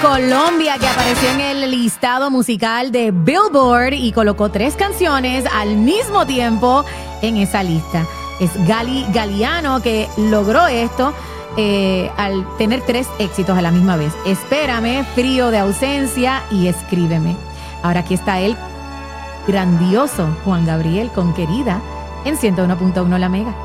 Colombia, que apareció en el listado musical de Billboard y colocó 3 canciones al mismo tiempo en esa lista. Es Gali Galiano que logró esto al tener 3 éxitos a la misma vez. Espérame, Frío de ausencia y Escríbeme. Ahora aquí está el grandioso Juan Gabriel con Querida en 101.1 La Mega.